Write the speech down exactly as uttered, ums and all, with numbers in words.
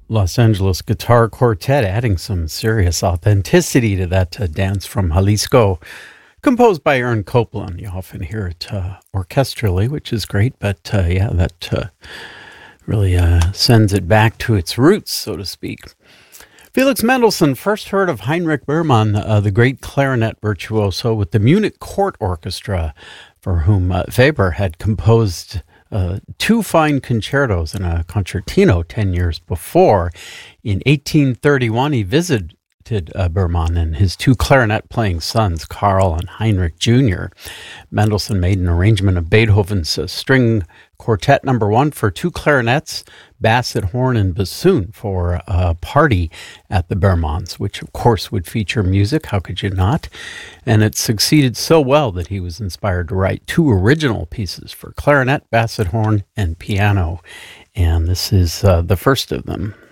Los Angeles Guitar Quartet, adding some serious authenticity to that uh, dance from Jalisco, composed by Ern Copeland. You often hear it uh, orchestrally, which is great, but uh, yeah, that uh, really uh, sends it back to its roots, so to speak. Felix Mendelssohn first heard of Heinrich Berman, uh, the great clarinet virtuoso, with the Munich Court Orchestra, for whom uh, Weber had composed uh, two fine concertos and a concertino ten years before. In eighteen thirty-one, he visited uh, Berman and his two clarinet-playing sons, Karl and Heinrich Junior Mendelssohn made an arrangement of Beethoven's uh, string quartet number one for two clarinets, basset, horn, and bassoon for a party at the Bermans, which of course would feature music. How could you not? And it succeeded so well that he was inspired to write two original pieces for clarinet, basset, horn, and piano. And this is uh, the first of them.